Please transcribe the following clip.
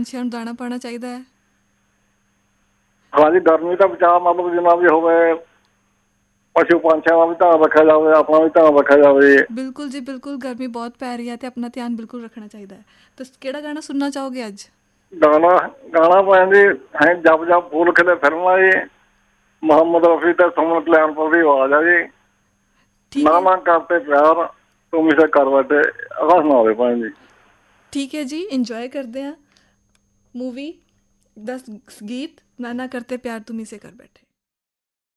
ਪੰਛੀਆਂ ਨੂੰ ਦਾਣਾ ਪਾਉਣਾ ਚਾਹੀਦਾ ਹੈ। ਹਾਂਜੀ, ਗਰਮੀ ਦਾ ਬਚਾਅ ਮਤਲਬ ਜਿੰਨਾ ਵੀ ਹੋਵੇ, ਪਸ਼ੂ ਪੰਛੀਆਂ ਦਾ ਵੀ ਧਿਆਨ ਰੱਖਿਆ ਜਾਵੇ, ਆਪਣਾ ਵੀ ਧਿਆਨ ਰੱਖਿਆ ਜਾਵੇ। ਬਿਲਕੁਲ ਜੀ ਬਿਲਕੁਲ, ਗਰਮੀ ਬਹੁਤ ਪੈ ਰਹੀ ਹੈ ਅਤੇ ਆਪਣਾ ਧਿਆਨ ਬਿਲਕੁਲ ਰੱਖਣਾ ਚਾਹੀਦਾ ਹੈ। ਤੁਸੀਂ ਕਿਹੜਾ ਗਾਣਾ ਸੁਣਨਾ ਚਾਹੋਗੇ ਅੱਜ? ਗਾਣਾ ਗਾਣਾ ਪੈਂਦੀ ਹੈ ਜਬ ਜਬ ਫੂਲ ਖਿਲੇ ਫਿਲਮਾਂ ਜੀ, ਮੁਹੰਮਦ ਰਫੀ ਤੇ ਸੁਮਨ ਕਲਿਆਣਪੁਰ ਦੀ ਆਵਾਜ਼ ਆ ਜੀ। ਠੀਕ ਨਾ ਹੈ, ਨਾ ਕਰਤੇ ਪਿਆਰ ਤੁਮ ਇਸੇ ਕਰ ਬੈਠੇ, ਆਹ ਸੁਣਾਵੇ ਭੈਣ ਜੀ। ਠੀਕ ਹੈ ਜੀ, ਇੰਜੋਏ ਕਰਦੇ ਹਾਂ ਮੂਵੀ 10 ਗੀਤ। ਨਾ ਨਾ ਕਰਤੇ ਪਿਆਰ ਤੁਮ ਇਸੇ ਕਰ ਬੈਠੇ।